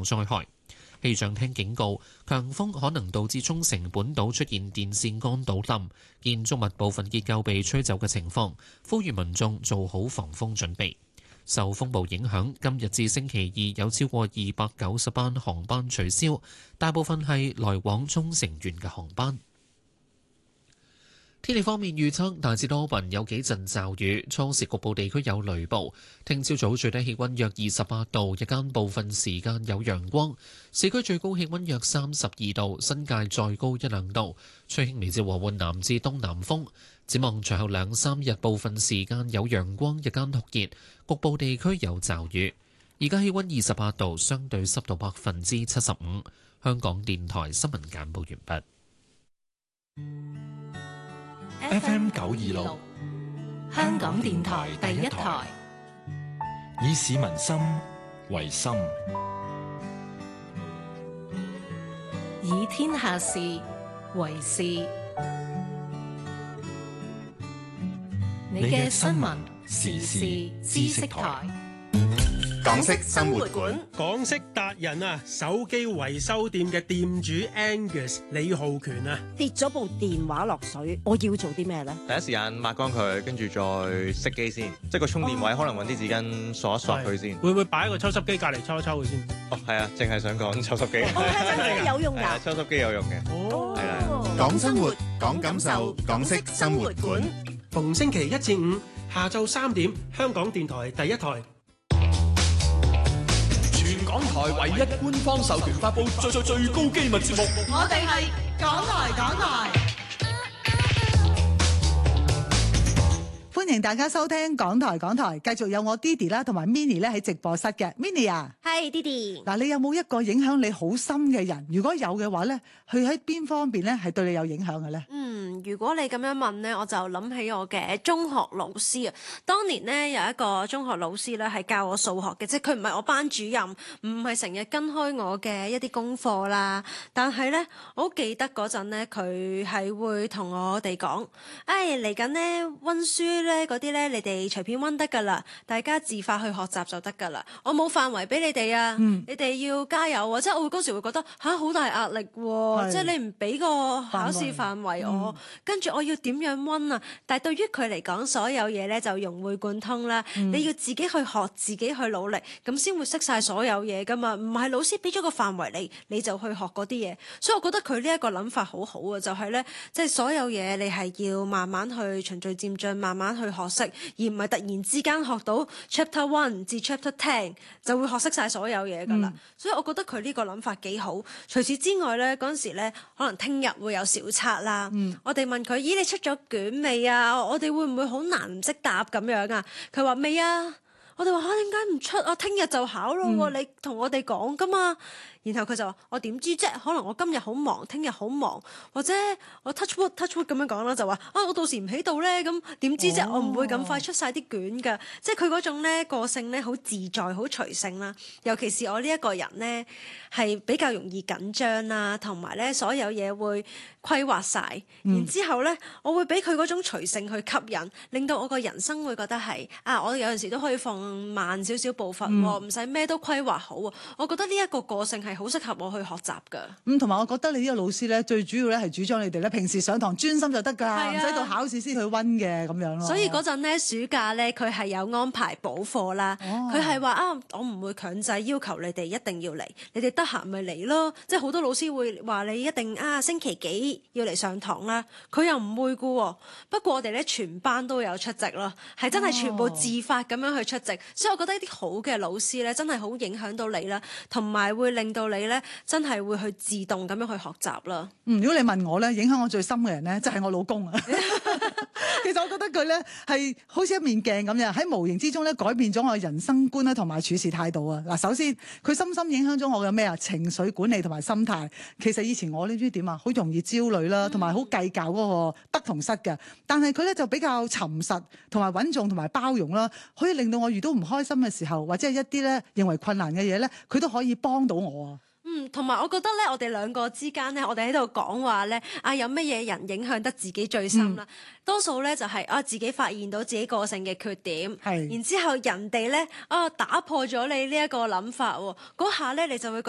場災害。氣象廳警告，強風可能導致沖繩本島出現電線桿倒冧、建築物部分結構被吹走嘅情況，呼籲民眾做好防風準備。受風暴影響，今日至星期二有超過290班航班取消，大部分係來往沖繩縣嘅航班。天氣方面預測大致多雲，有幾陣驟雨，初時局部地區有雷暴。聽朝早最低氣溫約28度，日間部分時間有陽光。市區最高氣溫約32度，新界再高1、2度。吹輕微至和緩南至東南風。展望隨後2、3日部分時間有陽光，日間酷熱，局部地區有驟雨。而家氣溫28度，相對濕度75%。香港電台新聞簡報完畢。 FM 926， 香港電台第一台， 以市民心為心， 以天下事為事。你嘅新聞時事知識台。 港式生活館， 港式達人啊，手機維修店嘅店主 Angus 李浩權啊， 跌咗部電話落水，我要做啲咩咧？ 第一時間抹乾佢，跟住再熄機先，即係個充電位可能揾啲紙巾索一索佢先。 會唔會擺喺個抽濕機隔離抽一抽佢先？ 哦，係啊，淨係想講抽濕機。 真係有用㗎， 抽濕機有用嘅。 哦， 係啦。 講生活，講感受，港式生活館。 逢星期1至5下晝3點，香港電台第一台。 全港台唯一官方授權發布最高機密節目， 我哋係港台。 歡迎大家收聽港台，繼續有我 Didi 啦，同埋 Minnie 咧喺直播室嘅 Minnie 啊， 係 Didi。 嗱，你有冇一個影響你好深嘅人？如果有嘅話咧，佢喺邊方面咧係對你有影響嘅咧？ 如果你咁樣問咧，我就諗起我嘅中學老師啊。當年咧有一個中學老師咧係教我數學嘅，即係佢唔係我班主任，唔係成日跟開我嘅一啲功課啦。但係咧，我好記得嗰陣咧，佢係會同我哋講：嚟緊咧溫書咧嗰啲咧，你哋隨便溫得㗎啦，大家自發去學習就得㗎啦。我冇範圍俾你哋啊，你哋要加油啊！即係我嗰時會覺得好大壓力喎，即係你唔俾個考試範圍我。跟住我要點樣溫啊？但係對於佢嚟講，所有嘢咧就融會貫通啦。你要自己去學，自己去努力，咁先會識晒所有嘢噶嘛。唔係老師俾咗個範圍你就去學嗰啲嘢。所以我覺得佢呢一個諗法好好啊，就係咧，即係所有嘢你係要慢慢去循序漸進，慢慢去學識，而唔係突然之間學到 Chapter 1至 Chapter 10就會學識晒所有嘢噶啦。所以我覺得佢呢個諗法幾好。除此之外咧，嗰陣時咧可能聽日會有小測啦。我哋問佢：咦，你出咗卷未啊？我哋會唔會好難唔識答咁樣啊？佢話未啊。我哋話點解唔出啊？聽日就考咯，你同我哋講噶嘛。然後佢就話：我點知啫？可能我今日好忙，聽日好忙，或者我 touch wood 咁樣講啦，就話我到時唔喺度咧，咁點知啫？我唔會咁快出晒啲卷噶。即係佢嗰種咧個性咧好自在，好隨性啦。尤其是我呢一個人咧係比較容易緊張啦，同埋咧所有嘢會規劃晒。然之後咧我會俾佢嗰種隨性去吸引，令到我個人生會覺得係我有陣時都可以放慢少少步伐，唔使咩都規劃好。我覺得呢一個個性係好適合我去學習㗎。 同埋我覺得你呢個老師咧，最主要咧係主張你哋咧平時上堂專心就得㗎，唔使到考試先去温嘅咁樣咯。 所以嗰陣咧暑假咧，佢係有安排補課啦。佢係話我唔會強制要求你哋一定要嚟，你哋得閒咪嚟咯。即係好多老師會話你一定星期幾要嚟上堂啦，佢又唔會㗎喎。不過我哋咧全班都有出席咯，係真係全部自發咁樣去出席。所以我覺得一啲好嘅老師咧，真係好影響到你啦，同埋會令到你咧真係會去自動咁樣去學習啦。 如果你問我咧，影響我最深嘅人咧，就係我老公啊。其實我覺得佢咧係好似一面鏡咁樣，喺無形之中咧改變咗我嘅人生觀咧，同埋處事態度啊。嗱，首先佢深深影響咗我嘅咩啊？情緒管理同埋心態。其實以前我呢啲點啊，好容易焦慮啦，同埋好計較嗰個得同失嘅。但係佢咧就比較沉實，同埋穩重，同埋包容啦，可以令到我遇到唔開心嘅時候，或者係一啲咧認為困難嘅嘢咧，佢都可以幫到我啊。 同埋我覺得咧，我哋兩個之間咧，我哋喺度講話咧，有乜嘢人影響得自己最深啦？多數咧就係自己發現到自己個性嘅缺點，然之後人哋咧打破咗你呢一個諗法喎，嗰下咧你就會覺得